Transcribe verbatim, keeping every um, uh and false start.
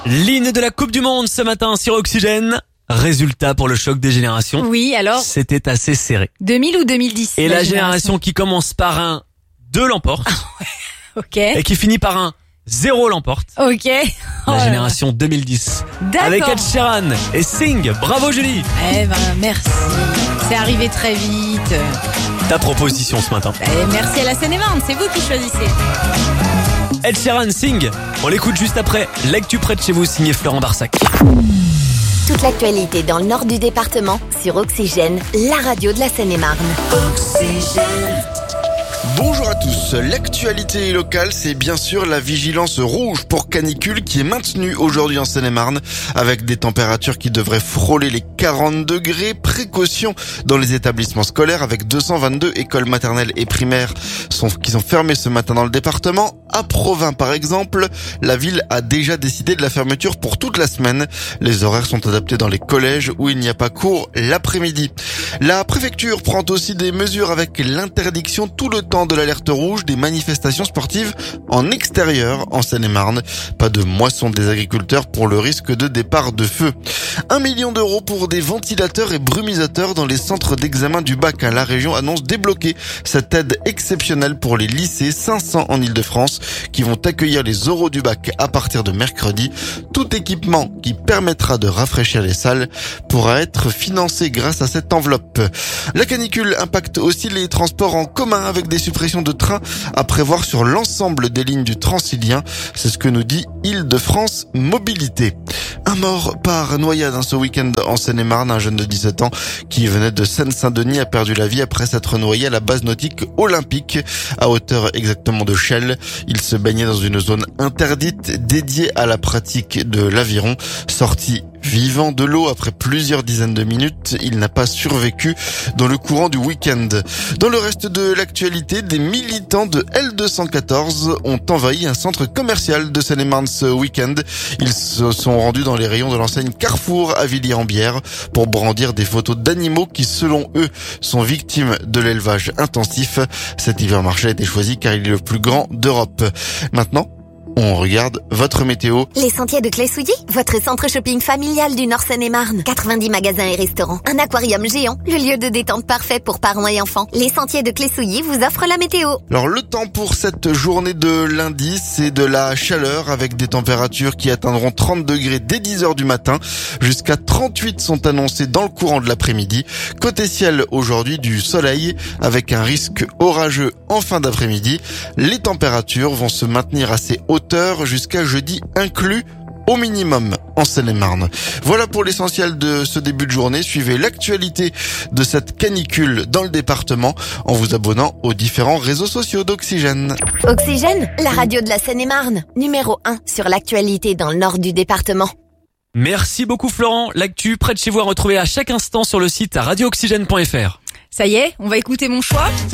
L'hymne de la Coupe du Monde ce matin sur Oxygène. Résultat pour le choc des générations. Oui, alors C'était assez serré. deux mille ou deux mille dix Et la, génération qui commence par un deux l'emporte. Ok. Et qui finit par un zéro l'emporte. Ok. La Oh là génération deux mille dix. D'accord. Avec Ed Sheeran et Sing. Bravo Julie. Eh ben, merci. C'est arrivé très vite. Ta proposition ce matin. Eh, merci à la Seine-et-Marne, c'est vous qui choisissez. Ed Sheeran, Sing. On l'écoute juste après. L'actu près de chez vous, signé Florent Barsac. Toute l'actualité dans le nord du département sur Oxygène, la radio de la Seine-et-Marne. Bonjour à tous. L'actualité locale, c'est bien sûr la vigilance rouge pour canicule qui est maintenue aujourd'hui en Seine-et-Marne avec des températures qui devraient frôler les quarante degrés. Précaution dans les établissements scolaires avec deux cent vingt-deux écoles maternelles et primaires sont, qui sont fermées ce matin dans le département. À Provins, par exemple, la ville a déjà décidé de la fermeture pour toute la semaine. Les horaires sont adaptés dans les collèges où il n'y a pas cours l'après-midi. La préfecture prend aussi des mesures avec l'interdiction tout le temps de l'alerte rouge des manifestations sportives en extérieur en Seine-et-Marne. Pas de moisson des agriculteurs pour le risque de départ de feu. Un million d'euros pour des ventilateurs et brumisateurs dans les centres d'examen du bac. La région annonce débloquer cette aide exceptionnelle pour les lycées, cinq cents en Ile-de-France, qui vont accueillir les oraux du bac à partir de mercredi. Tout équipement qui permettra de rafraîchir les salles pourra être financé grâce à cette enveloppe. La canicule impacte aussi les transports en commun avec des suppressions de trains à prévoir sur l'ensemble des lignes du Transilien. C'est ce que nous dit Île-de-France Mobilité. Un mort par noyade ce week-end en Seine-et-Marne. Un jeune de dix-sept ans qui venait de Seine-Saint-Denis a perdu la vie après s'être noyé à la base nautique olympique à hauteur exactement de Chelles. Il se baignait dans une zone interdite dédiée à la pratique de l'aviron. Sorti vivant de l'eau après plusieurs dizaines de minutes, il n'a pas survécu dans le courant du week-end. Dans le reste de l'actualité, des militants de L deux cent quatorze ont envahi un centre commercial de Seine-et-Marne ce week-end. Ils se sont rendus dans les rayons de l'enseigne Carrefour à Villiers-en-Bière pour brandir des photos d'animaux qui, selon eux, sont victimes de l'élevage intensif. Cet hypermarché a été choisi car il est le plus grand d'Europe. Maintenant, on regarde votre météo. Les Sentiers de Clé-Souilly, votre centre shopping familial du Nord Seine-et-Marne. quatre-vingt-dix magasins et restaurants. Un aquarium géant, le lieu de détente parfait pour parents et enfants. Les Sentiers de Clé-Souilly vous offrent la météo. Alors le temps pour cette journée de lundi, c'est de la chaleur avec des températures qui atteindront trente degrés dès dix heures du matin. Jusqu'à trente-huit sont annoncés dans le courant de l'après-midi. Côté ciel, aujourd'hui du soleil avec un risque orageux en fin d'après-midi. Les températures vont se maintenir assez hautes jusqu'à jeudi inclus au minimum en Seine-et-Marne. Voilà pour l'essentiel de ce début de journée. Suivez l'actualité de cette canicule dans le département en vous abonnant aux différents réseaux sociaux d'Oxygène. Oxygène, la radio de la Seine-et-Marne. Numéro un sur l'actualité dans le nord du département. Merci beaucoup Florent. L'actu près de chez vous à retrouver à chaque instant sur le site radio oxygène point f r. Ça y est, on va écouter mon choix.